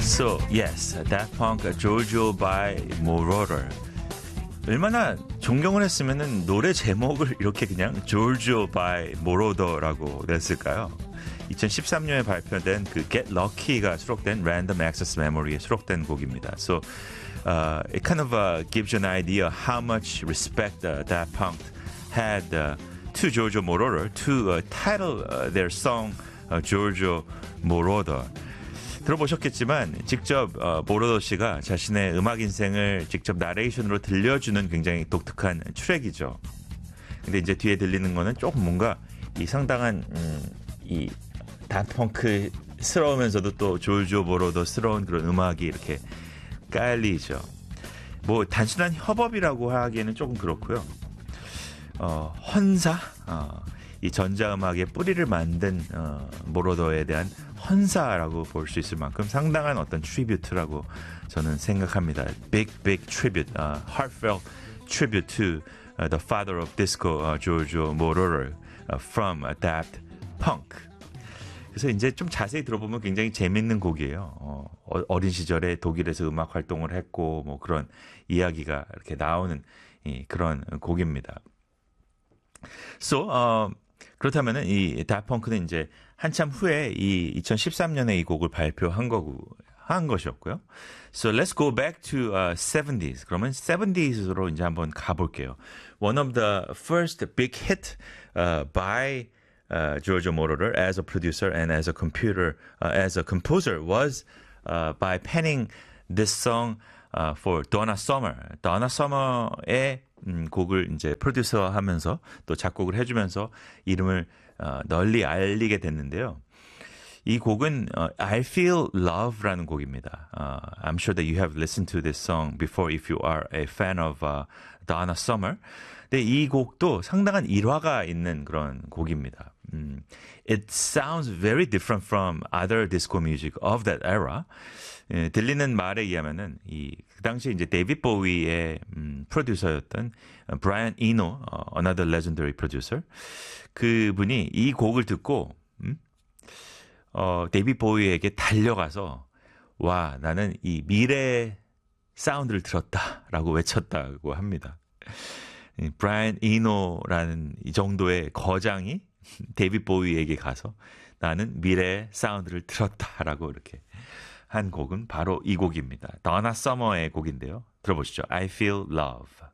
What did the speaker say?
So, yes, Daft Punk, Jojo by Moroder. 얼마나 존경을 했으면은 노래 제목을 이렇게 그냥 Jojo by Moroder라고 냈을까요? 2013년에 발표된 그 Get Lucky가 수록된 Random Access Memory에 수록된 곡입니다. So, it kind of gives you an idea how much respect Daft Punk had to Jojo Moroder to title their song Jojo Moroder. 들어보셨겠지만 직접 모로더 씨가 자신의 음악 인생을 직접 나레이션으로 들려주는 굉장히 독특한 트랙이죠. 근데 이제 뒤에 들리는 거는 조금 뭔가 이 상당한 이 다프펑크스러우면서도 또 조조 모로더스러운 그런 음악이 이렇게 깔리죠. 뭐 단순한 협업이라고 하기에는 조금 그렇고요. 헌사, 이 전자음악의 뿌리를 만든 모로더에 대한 헌사라고 볼 수 있을 만큼 상당한 어떤 트리뷰트라고 저는 생각합니다. Big tribute, heartfelt tribute to the father of disco, Giorgio Moroder, from Daft Punk. 그래서 이제 좀 자세히 들어보면 굉장히 재밌는 곡이에요. 어린 시절에 독일에서 음악 활동을 했고 뭐 그런 이야기가 이렇게 나오는 그런 곡입니다. So, 그렇다면은 이 다프펑크는 이제 한참 후에 이 2013년에 이 곡을 발표한 한 것이었고요. So let's go back to 70s. 그러면 70s로 이제 한번 가볼게요. One of the first big hit by Giorgio Moroder as a producer and as a composer was by penning this song for Donna Summer. Donna Summer의 곡을 이제 프로듀서하면서 또 작곡을 해주면서 이름을 널리 알리게 됐는데요. 이 곡은 I Feel Love라는 곡입니다. I'm sure that you have listened to this song before if you are a fan of Donna Summer. 근데 이 곡도 상당한 일화가 있는 그런 곡입니다. It sounds very different from other disco music of that era. 들리는 말에 의하면은 그 당시에 이제 데이비드 보위의 프로듀서였던 브라이언 이노, another legendary producer, 그분이 이 곡을 듣고 데이비드 보위에게 달려가서 와 나는 이 미래 사운드를 들었다라고 외쳤다고 합니다. 브라이언 이노라는 이 정도의 거장이 데이비드 보위에게 가서 나는 미래 사운드를 들었다라고 이렇게 한 곡은 바로 이 곡입니다. 더나 서머의 곡인데요. 들어보시죠. I Feel Love.